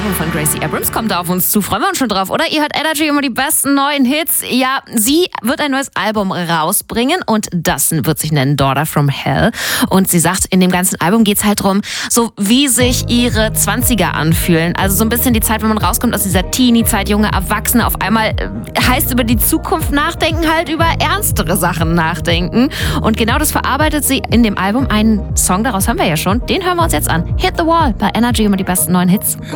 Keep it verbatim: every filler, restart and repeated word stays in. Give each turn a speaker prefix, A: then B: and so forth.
A: Album von Gracie Abrams kommt auf uns zu. Freuen wir uns schon drauf, oder? Ihr hört Energy, immer die besten neuen Hits. Ja, sie wird ein neues Album rausbringen und das wird sich nennen Daughter from Hell. Und sie sagt, in dem ganzen Album geht's halt drum, so wie sich ihre Zwanziger anfühlen. Also so ein bisschen die Zeit, wenn man rauskommt aus dieser Teenie-Zeit, junge Erwachsene, auf einmal äh, heißt über die Zukunft nachdenken, halt über ernstere Sachen nachdenken. Und genau das verarbeitet sie in dem Album. Einen Song, daraus haben wir ja schon, den hören wir uns jetzt an. Hit the Wall bei Energy, immer die besten neuen Hits.